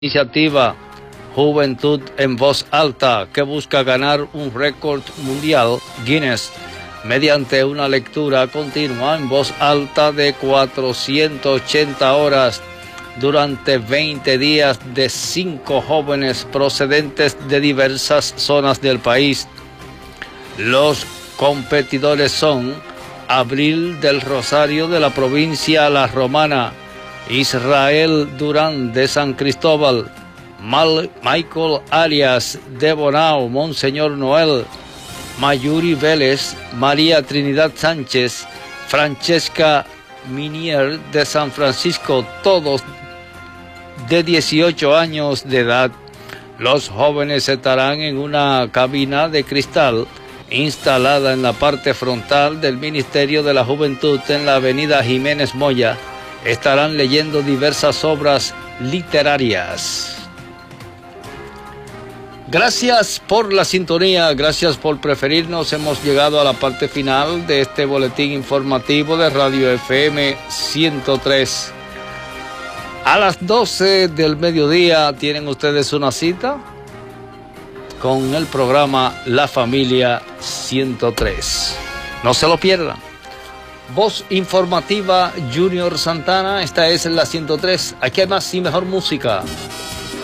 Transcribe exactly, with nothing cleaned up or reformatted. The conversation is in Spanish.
Iniciativa Juventud en Voz Alta, que busca ganar un récord mundial Guinness mediante una lectura continua en voz alta de cuatrocientas ochenta horas durante veinte días de cinco jóvenes procedentes de diversas zonas del país. Los competidores son Abril del Rosario de la provincia La Romana, Israel Durán de San Cristóbal, Mal Michael Arias de Bonao, Monseñor Noel, Mayuri Vélez, María Trinidad Sánchez, Francesca Minier de San Francisco, todos de dieciocho años de edad. Los jóvenes estarán en una cabina de cristal instalada en la parte frontal del Ministerio de la Juventud en la avenida Jiménez Moya. Estarán leyendo diversas obras literarias. Gracias por la sintonía, gracias por preferirnos. Hemos llegado a la parte final de este boletín informativo de Radio F M ciento tres. A las doce del mediodía tienen ustedes una cita con el programa La Familia ciento tres. No se lo pierdan. Voz informativa Junior Santana, esta es la ciento tres. Aquí hay más y mejor música.